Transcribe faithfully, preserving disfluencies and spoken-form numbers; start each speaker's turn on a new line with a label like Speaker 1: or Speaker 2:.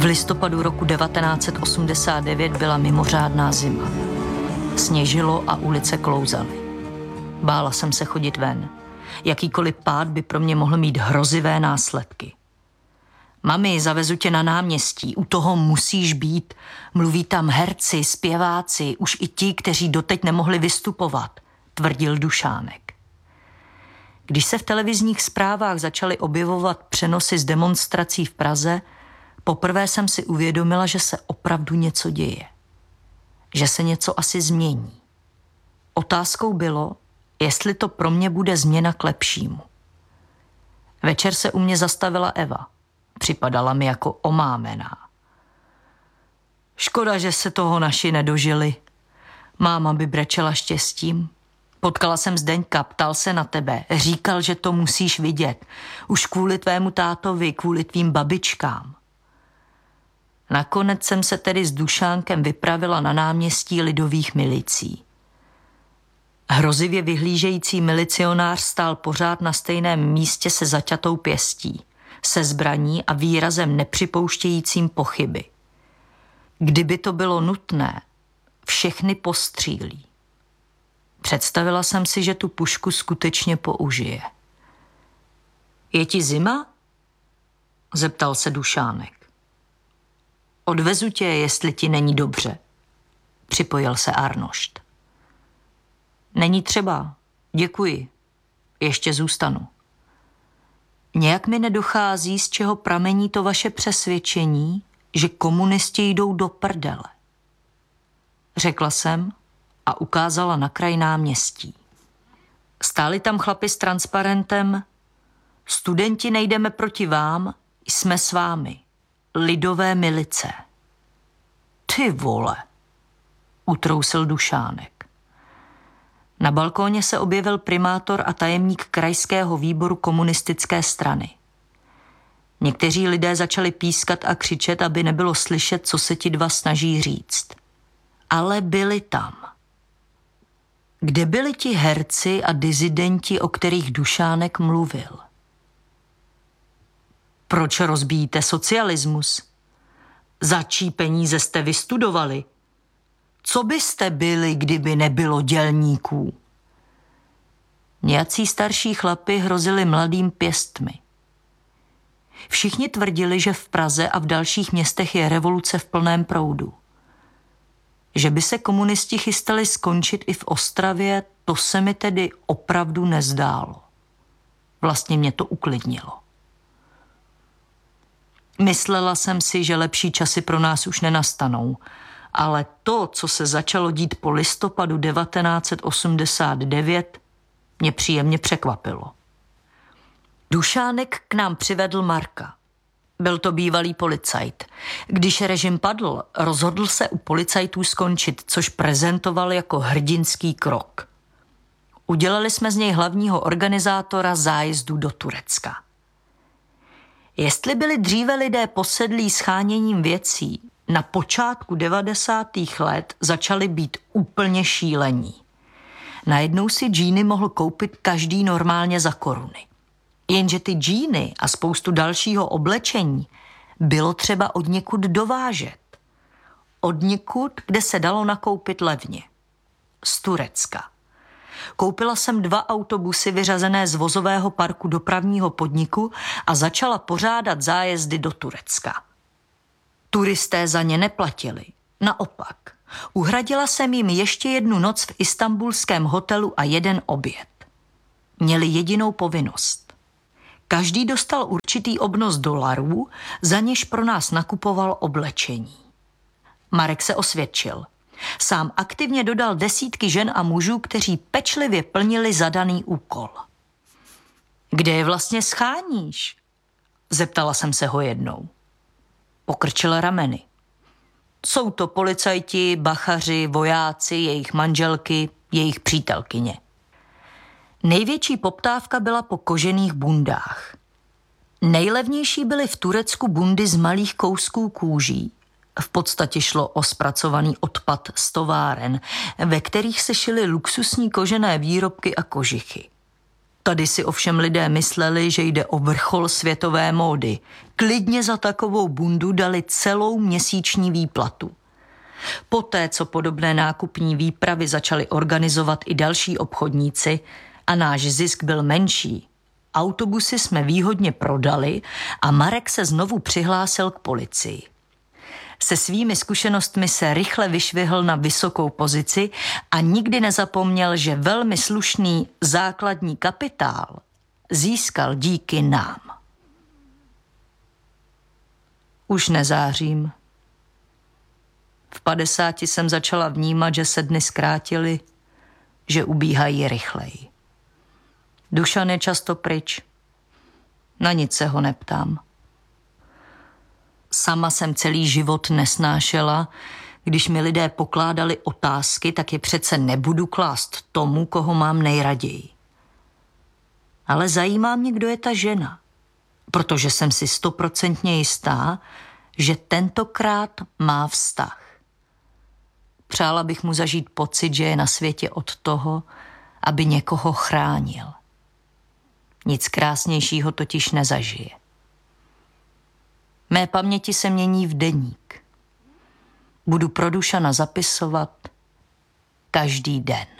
Speaker 1: listopadu roku devatenáct set osmdesát devět byla mimořádná zima. Sněžilo a ulice klouzaly. Bála jsem se chodit ven. Jakýkoliv pád by pro mě mohl mít hrozivé následky. Mami, zavezu tě na náměstí, u toho musíš být. Mluví tam herci, zpěváci, už i ti, kteří doteď nemohli vystupovat, tvrdil Dušánek. Když se v televizních zprávách začaly objevovat přenosy z demonstrací v Praze, poprvé jsem si uvědomila, že se opravdu něco děje. Že se něco asi změní. Otázkou bylo, jestli to pro mě bude změna k lepšímu. Večer se u mě zastavila Eva. Připadala mi jako omámená. Škoda, že se toho naši nedožili. Máma by brečela štěstím. Potkala jsem Zdeňka, ptal se na tebe. Říkal, že to musíš vidět. Už kvůli tvému tátovi, kvůli tvým babičkám. Nakonec jsem se tedy s Dušánkem vypravila na náměstí lidových milicí. Hrozivě vyhlížející milicionář stál pořád na stejném místě se zaťatou pěstí, se zbraní a výrazem nepřipouštějícím pochyby. Kdyby to bylo nutné, všechny postřílí. Představila jsem si, že tu pušku skutečně použije. Je ti zima? Zeptal se Dušánek. Odvezu tě, jestli ti není dobře, připojil se Arnošt. Není třeba, děkuji, ještě zůstanu. Nějak mi nedochází, z čeho pramení to vaše přesvědčení, že komunisti jdou do prdele. Řekla jsem a ukázala na kraj náměstí. Stáli tam chlapi s transparentem: studenti nejdeme proti vám, jsme s vámi. Lidové milice. Ty vole, utrousil Dušánek. Na balkóně se objevil primátor a tajemník krajského výboru komunistické strany. Někteří lidé začali pískat a křičet, aby nebylo slyšet, co se ti dva snaží říct. Ale byli tam. Kde byli ti herci a dizidenti, o kterých Dušánek mluvil? Proč rozbíjíte socialismus? Za čí peníze jste vystudovali? Co byste byli, kdyby nebylo dělníků? Nějací starší chlapi hrozili mladým pěstmi. Všichni tvrdili, že v Praze a v dalších městech je revoluce v plném proudu. Že by se komunisti chystali skončit i v Ostravě, to se mi tedy opravdu nezdálo. Vlastně mě to uklidnilo. Myslela jsem si, že lepší časy pro nás už nenastanou, ale to, co se začalo dít po listopadu devatenáct set osmdesát devět, mě příjemně překvapilo. Dušánek k nám přivedl Marka. Byl to bývalý policajt. Když režim padl, rozhodl se u policajtů skončit, což prezentoval jako hrdinský krok. Udělali jsme z něj hlavního organizátora zájezdu do Turecka. Jestli byli dříve lidé posedlí scháněním věcí, na počátku devadesátých let začali být úplně šílení. Najednou si džíny mohl koupit každý normálně za koruny. Jenže ty džíny a spoustu dalšího oblečení bylo třeba odněkud dovážet. Odněkud, kde se dalo nakoupit levně. Z Turecka. Koupila jsem dva autobusy vyřazené z vozového parku dopravního podniku a začala pořádat zájezdy do Turecka. Turisté za ně neplatili. Naopak, uhradila jsem jim ještě jednu noc v istanbulském hotelu a jeden oběd. Měli jedinou povinnost. Každý dostal určitý obnos dolarů, za něž pro nás nakupoval oblečení. Marek se osvědčil. Sám aktivně dodal desítky žen a mužů, kteří pečlivě plnili zadaný úkol. Kde je vlastně scháníš? Zeptala jsem se ho jednou. Pokrčil rameny. Jsou to policajti, bachaři, vojáci, jejich manželky, jejich přítelkyně. Největší poptávka byla po kožených bundách. Nejlevnější byly v Turecku bundy z malých kousků kůží. V podstatě šlo o zpracovaný odpad z továren, ve kterých se šily luxusní kožené výrobky a kožichy. Tady si ovšem lidé mysleli, že jde o vrchol světové módy. Klidně za takovou bundu dali celou měsíční výplatu. Poté, co podobné nákupní výpravy začali organizovat i další obchodníci a náš zisk byl menší, autobusy jsme výhodně prodali a Marek se znovu přihlásil k policii. Se svými zkušenostmi se rychle vyšvihl na vysokou pozici a nikdy nezapomněl, že velmi slušný základní kapitál získal díky nám. Už nezářím. V padesáti jsem začala vnímat, že se dny zkrátily, že ubíhají rychleji. Dušan je často pryč. Na nic se ho neptám. Sama jsem celý život nesnášela, když mi lidé pokládali otázky, tak je přece nebudu klást tomu, koho mám nejraději. Ale zajímá mě, kdo je ta žena, protože jsem si stoprocentně jistá, že tentokrát má vztah. Přála bych mu zažít pocit, že je na světě od toho, aby někoho chránil. Nic krásnějšího totiž nezažije. Mé paměti se mění v deník. Budu pro Dušana zapisovat každý den.